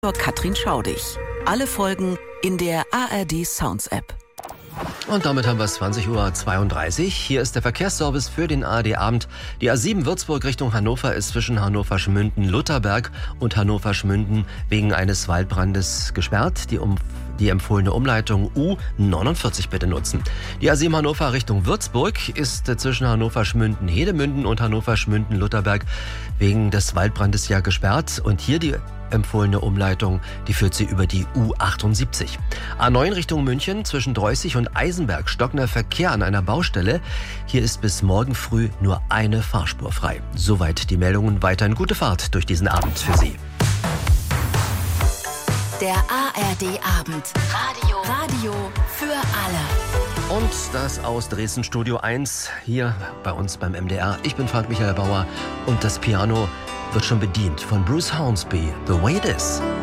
Katrin Schaudig. Alle Folgen in der ARD Sounds App. Und damit haben wir es 20:32 Uhr. Hier ist der Verkehrsservice für den ARD-Abend. Die A7 Würzburg Richtung Hannover ist zwischen Hannover-Schmünden-Lutherberg und Hannover-Schmünden wegen eines Waldbrandes gesperrt. Die empfohlene Umleitung U49 bitte nutzen. Die A7 Hannover Richtung Würzburg ist zwischen Hannover-Schmünden-Hedemünden und Hannover-Schmünden-Lutherberg wegen des Waldbrandes ja gesperrt. Und hier die empfohlene Umleitung, die führt sie über die U78. A9 Richtung München zwischen Dreußig und Eisenberg stockender Verkehr an einer Baustelle. Hier ist bis morgen früh nur eine Fahrspur frei. Soweit die Meldungen. Weiterhin gute Fahrt durch diesen Abend für Sie. Der ARD-Abend. Radio für alle. Und das aus Dresden Studio 1 hier bei uns beim MDR. Ich bin Frank Michael Bauer und das Piano wird schon bedient von Bruce Hornsby. The Way It Is.